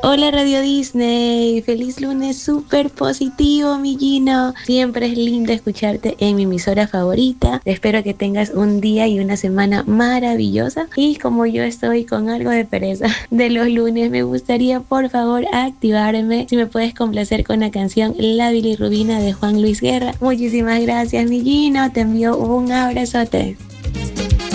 Hola Radio Disney, feliz lunes súper positivo, mi Gino. Siempre es lindo escucharte en mi emisora favorita. Espero que tengas un día y una semana maravillosa. Y como yo estoy con algo de pereza de los lunes, me gustaría por favor activarme. Si me puedes complacer con la canción La Bilirrubina de Juan Luis Guerra. Muchísimas gracias, mi Gino. Te envío un abrazote.